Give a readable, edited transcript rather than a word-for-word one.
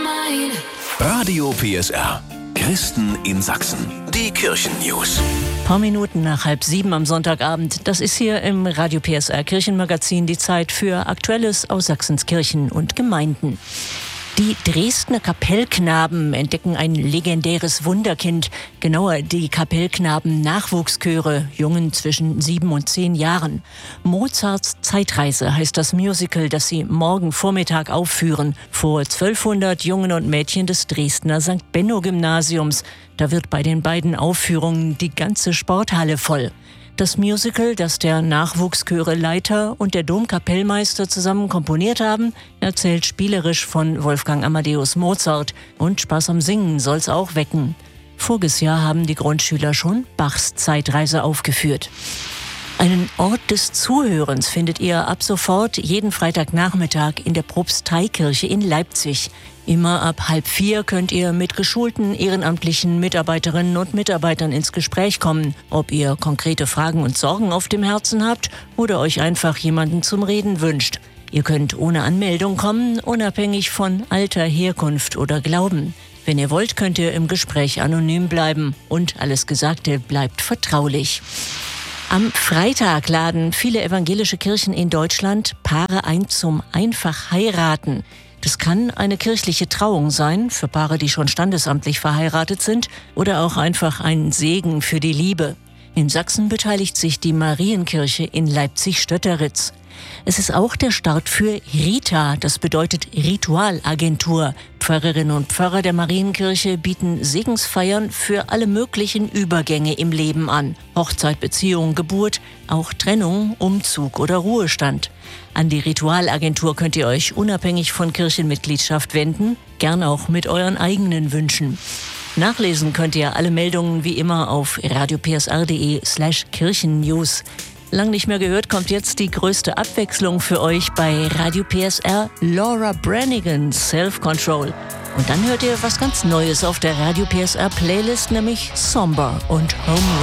Radio PSR. Christen in Sachsen. Die Kirchen-News. Paar Minuten nach 6:30 am Sonntagabend. Das ist hier im Radio PSR Kirchenmagazin die Zeit für Aktuelles aus Sachsens Kirchen und Gemeinden. Die Dresdner Kapellknaben entdecken ein legendäres Wunderkind. Genauer die Kapellknaben-Nachwuchschöre, Jungen zwischen 7 und 10 Jahren. Mozarts Zeitreise heißt das Musical, das sie morgen Vormittag aufführen. Vor 1200 Jungen und Mädchen des Dresdner St. Benno-Gymnasiums. Da wird bei den beiden Aufführungen die ganze Sporthalle voll. Das Musical, das der Nachwuchschöre-Leiter und der Domkapellmeister zusammen komponiert haben, erzählt spielerisch von Wolfgang Amadeus Mozart. Und Spaß am Singen soll's auch wecken. Voriges Jahr haben die Grundschüler schon Bachs Zeitreise aufgeführt. Einen Ort des Zuhörens findet ihr ab sofort jeden Freitagnachmittag in der Propsteikirche in Leipzig. Immer ab 3:30 könnt ihr mit geschulten ehrenamtlichen Mitarbeiterinnen und Mitarbeitern ins Gespräch kommen, ob ihr konkrete Fragen und Sorgen auf dem Herzen habt oder euch einfach jemanden zum Reden wünscht. Ihr könnt ohne Anmeldung kommen, unabhängig von Alter, Herkunft oder Glauben. Wenn ihr wollt, könnt ihr im Gespräch anonym bleiben und alles Gesagte bleibt vertraulich. Am Freitag laden viele evangelische Kirchen in Deutschland Paare ein zum Einfach-Heiraten. Das kann eine kirchliche Trauung sein, für Paare, die schon standesamtlich verheiratet sind, oder auch einfach ein Segen für die Liebe. In Sachsen beteiligt sich die Marienkirche in Leipzig-Stötteritz. Es ist auch der Start für RITA, das bedeutet Ritualagentur. Pfarrerinnen und Pfarrer der Marienkirche bieten Segensfeiern für alle möglichen Übergänge im Leben an. Hochzeit, Beziehung, Geburt, auch Trennung, Umzug oder Ruhestand. An die Ritualagentur könnt ihr euch unabhängig von Kirchenmitgliedschaft wenden, gern auch mit euren eigenen Wünschen. Nachlesen könnt ihr alle Meldungen wie immer auf radiopsr.de/Kirchennews. Lang nicht mehr gehört, kommt jetzt die größte Abwechslung für euch bei Radio PSR, Laura Branigan, Self-Control. Und dann hört ihr was ganz Neues auf der Radio PSR Playlist, nämlich Somber und Home